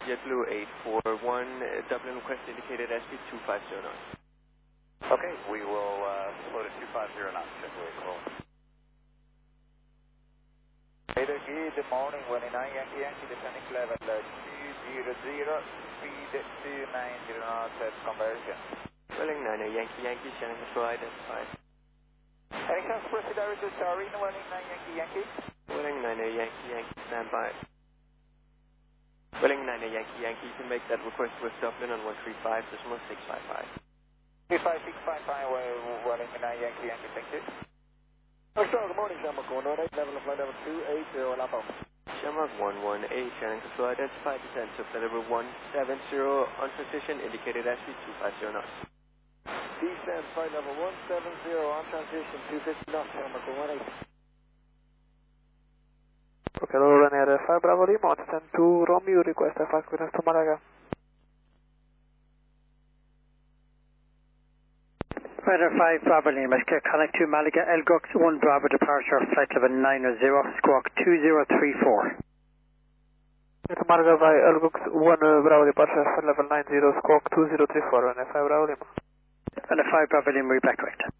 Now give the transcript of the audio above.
JetBlue 841, Dublin request indicated SP 2509. Okay, we will slow to 250 knots, JetBlue 841. Hey there, good morning, 29 Yankee Yankee, descending level 200, speed 290 knots at conversion. Welling 9 Yankee Yankee, Shannon Control identified. Any chance for Cedar to Starry, Welling 9 Yankee Yankee? Welling 9 Yankee Yankee, stand by. Welling 9 Yankee Yankee, you can make that request with Dublin on 135.655. 35655, Welling 9 Yankee Yankee, thank you. Good morning, Shamrock 118, level of flight level 280, Lapo. Shamrock 118, Shannon Control identified, descent to flight level 170, on transition indicated SP 250 knots. Descent flight level 170, on transition 250 knots, Shamrock 118. Okay, Ryanair 5 Bravo Lima, descent to Romeo, request a fast clearance to Malaga. Ryanair 5 Bravo Lima, connect to Malaga, Elgux 1 Bravo departure, flight level 90, squawk 2034. To Malaga by Elgux 1 Bravo departure, flight level 90, squawk 2034, Ryanair 5 Bravo Lima. Ryanair 5 Bravo Lima, back correct.